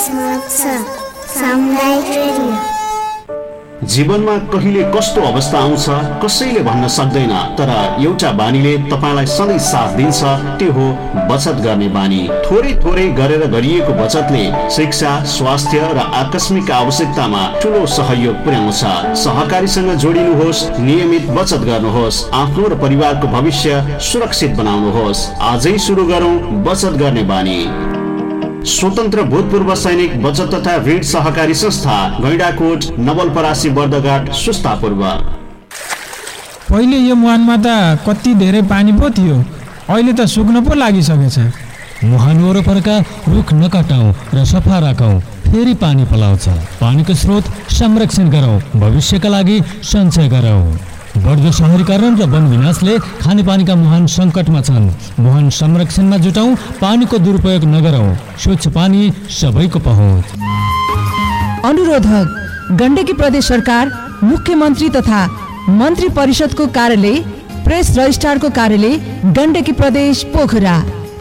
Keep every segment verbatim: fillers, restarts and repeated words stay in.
समक्ष सामुदायिक रेडियो। जीवनमा कहिले कस्तो अवस्था आउँछ कसैले भन्न सक्दैन, तर एउटा बानीले तपाईलाई सधैँ साथ दिन्छ, त्यो हो बचत गर्ने बानी। थोरै थोरै गरेर गरिएको बचतले शिक्षा, स्वास्थ्य र आकस्मिक आवश्यकतामा ठुलो सहयोग पुर्याउँछ। सहकारीसँग जोडिनुहोस्, नियमित बचत गर्नुहोस्, आफ्नो र परिवारको भविष्य सुरक्षित बनाउनुहोस्। आजै सुरु गरौँ बचत गर्ने बानी। स्वतन्त्र भूतपूर्व सैनिक बचत तथा ऋण सहकारी संस्था, गैंडाकोट, नवलपरासी, बर्दघाट, सुस्तापूर्व। पहिले यो मुहानमा त कति धेरै पानी पो थियो, अहिले त सुक्न पो लागिसकेछ। मुहान वरपरका रुख नकाटौँ र सफा राखौँ, फेरि पानी पलाउँछ। पानीको स्रोत संरक्षण गरौँ, भविष्यका लागि सञ्चय गरौँ। बढ्दो शहरीकरण र वन विनाशले खानेपानीका मुहान सङ्कटमा छन्। मुहान संरक्षणमा जुटौँ, पानीको दुरुपयोग नगरौँ, स्वच्छ पानी सबैको पहुँच। अनुरोधक गण्डकी प्रदेश सरकार, मुख्यमन्त्री तथा मन्त्री परिषदको कार्यालय, प्रेस रजिस्ट्रारको कार्यालय, गण्डकी प्रदेश, पोखरा।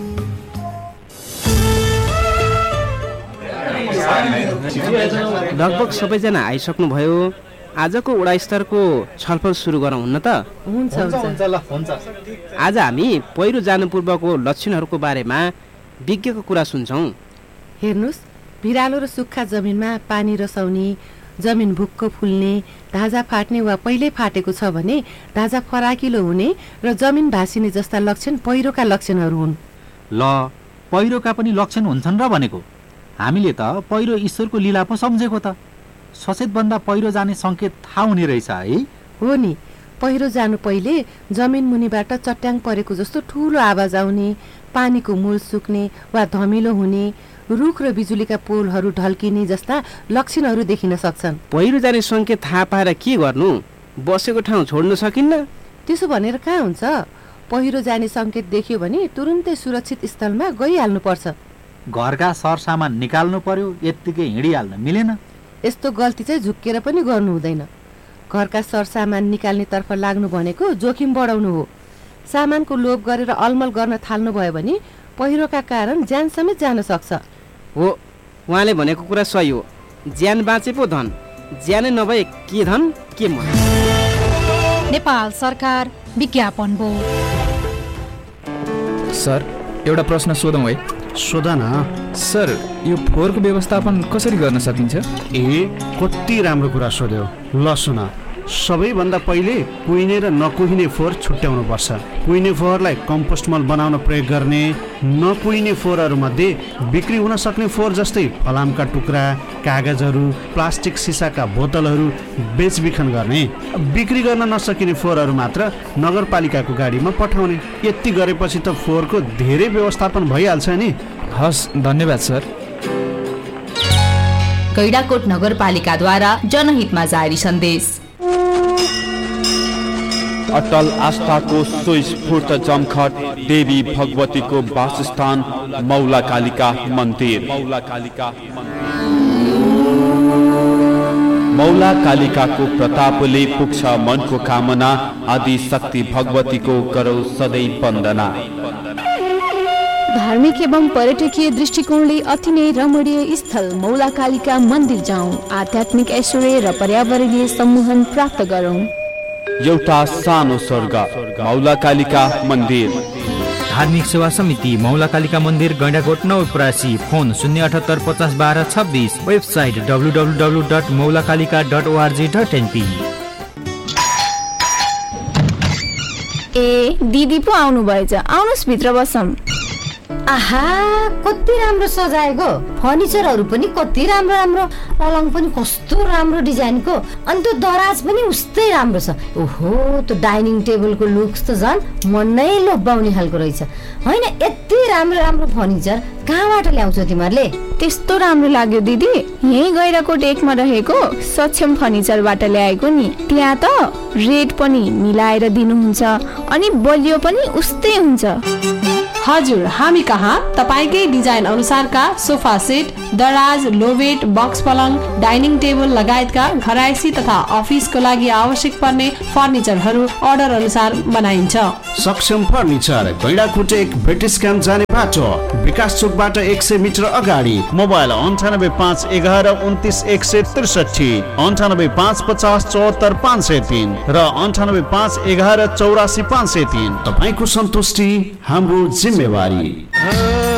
लगभग सबैजना आइसक्नुभयो। आजको वडा स्तरको छलफल सुरु गरौँ हुन्न त? हुन्छ हुन्छ ल हुन्छ। आज हामी पहिरो जानु पूर्वको लक्षणहरूको बारेमा विज्ञको कुरा सुन्छौँ। हेर्नुस्, भिरालो र सुक्खा जमिनमा पानी रसाउने, जमिन भुक्क फुल्ने, ढाँजा फाट्ने वा पहिल्यै फाटेको छ भने ढाँजा फराकिलो हुने र जमिन भासिने जस्ता लक्षण पहिरोका लक्षणहरू हुन्। ल, पहिरोका पनि लक्षण हुन्छन् र भनेको? हामीले त पहिरो ईश्वरको लीला पो सम्झेको त। सचेतभन्दा पहिरो जाने सङ्केत थाहा हुने रहेछ है? हो नि, पहिरो जानु पहिले जमिन मुनिबाट चट्याङ परेको जस्तो ठुलो आवाज आउने, पानीको मूल सुक्ने वा धमिलो हुने, रुख र बिजुलीका पोलहरू ढल्किने जस्ता लक्षणहरू देखिन सक्छन्। पहिरो जाने सङ्केत थाहा पाएर के गर्नु? बसेको ठाउँ छोड्न सकिन्न? त्यसो भनेर कहाँ हुन्छ? पहिरो जाने सङ्केत देख्यो भने तुरुन्तै सुरक्षित स्थलमा गइहाल्नुपर्छ। घरका सरसामान निकाल्नु पर्यो, यत्तिकै हिँडिहाल्न मिलेन। यस्तो गल्ती चाहिँ झुक्केर पनि गर्नु हुँदैन। घरका सरसामान निकाल्नेतर्फ लाग्नु भनेको जोखिम बढाउनु हो। सामानको लोभ गरेर अलमल गर्न थाल्नु भयो भने पहिरोका कारण ज्यान समेत जान सक्छ। हो, उहाँले भनेको कुरा सही हो। ज्यान बाँचे पो धन, ज्यानै नभए के धन के मन। नेपाल सरकार विज्ञापन बोर्ड। सर, एउटा प्रश्न सोधौँ है? सोधा न। सर, यो फोहोरको व्यवस्थापन कसरी गर्न सकिन्छ? ए, कति राम्रो कुरा सोध्यो। ल सुन, सबैभन्दा पहिले कुहिने र नकुहिने फोहोर छुट्याउनु पर्छ। कुहिने फोहोरलाई कम्पोस्ट मल बनाउन प्रयोग गर्ने, नकुहिने फोहोरहरू मध्ये बिक्री हुन सक्ने फोहोर जस्तै फलामका टुक्रा, कागजहरू, प्लास्टिक सिसाका बोतलहरू बेचबिखन गर्ने। बिक्री गर्न नसकिने फोहोरहरू मात्र नगरपालिकाको गाडीमा पठाउने। यति गरेपछि त फोहोरको धेरै व्यवस्थापन भइहाल्छ नि। हस्, धन्यवाद सर। गैंडाकोट नगरपालिकाद्वारा जनहितमा जारी सन्देश। अटल आस्थाको स्वस्फूर्त जमखट देवी भगवतीको वासस्थान मौला कालिका मन्दिर। मौला कालिकाको प्रतापले पुग्छ मनको कामना, आदि शक्ति भगवतीको गरौ सधैँ वन्दना। धार्मिक एवं पर्यटकीय दृष्टिकोणले अति नै रमणीय स्थल मौला कालिका मन्दिर जाउँ, आध्यात्मिक ऐश्वर्य र पर्यावरणीय सम्मोहन प्राप्त गरौँ। एउटा सानो स्वर्ग मौला कालिका मन्दिर। धार्मिक सेवा समिति मौला कालिका मन्दिर, गैंडाकोट, नवलपरासी। फोन शून्य अठहत्तर पचास बाह्र छब्बिस। Website W W W dot मौला Kalika dot ORG dot NP. ए, दिदी पो आउनु भएछ, आउनुस् भित्र बसौँ। आहा, कति राम्रो सजाएको, फर्निचरहरू पनि कति राम्रो राम्रो, पलङ पनि कस्तो राम्रो डिजाइनको, अनि त्यो दराज पनि उस्तै राम्रो छ। ओहो, त्यो डाइनिङ टेबलको लुक्स त झन् मन नै लोभ्याउने खालको रहेछ। होइन, यति राम्रो राम्रो फर्निचर कहाँबाट ल्याउँछौ तिमीहरूले? त्यस्तो राम्रो लाग्यो दिदी, यही गैंडाकोट एकमा रहेको सक्षम फर्निचरबाट ल्याएको नि। त्यहाँ त रेट पनि मिलाएर दिनुहुन्छ अनि बलियो पनि उस्तै हुन्छ। हजुर, हामी कहाँ तपाईकै डिजाइन अनुसारका सोफा सेट, दराज, लोबेट, बक्स पलङ, डाइनिङ टेबल लगायतका घरायसी तथा अफिसको लागि आवश्यक पर्ने फर्निचरहरू अर्डर अनुसार बनाइन्छ। सक्षम फर्निचर, गैंडाकोट एक ब्रिटिश क्याम्प जाने बाट विकास चोकबाट एक सय मिटर अगाडि। मोबाइल अन्ठानब्बे पाँच एघार उन्तिस एक सय त्रिसठी, अन्ठानब्बे पाँच पचास चौहत्तर पाँच सय तीन र अन्ठानब्बे पाँच एघार चौरासी पाँच सय तीन। तपाईँको सन्तुष्टि हाम्रो जिम्मेवारी।